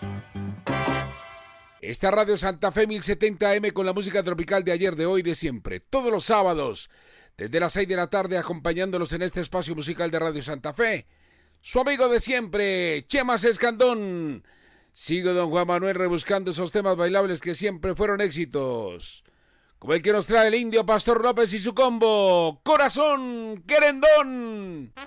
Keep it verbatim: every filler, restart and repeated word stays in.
Esta Radio Santa Fe mil setenta eme con la música tropical de ayer, de hoy, de siempre. Todos los sábados, desde las seis de la tarde, acompañándolos en este espacio musical de Radio Santa Fe. Su amigo de siempre, Chemas Escandón. Sigo don Juan Manuel rebuscando esos temas bailables que siempre fueron éxitos. Como el que nos trae el indio Pastor López y su combo, Corazón Querendón.